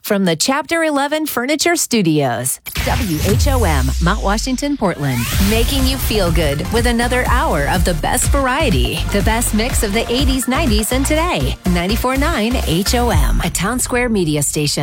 From the Chapter 11 Furniture Studios, WHOM, Mount Washington, Portland. Making you feel good with another hour of the best variety. The best mix of the 80s, 90s, and today. 94.9 HOM, a Town Square media station.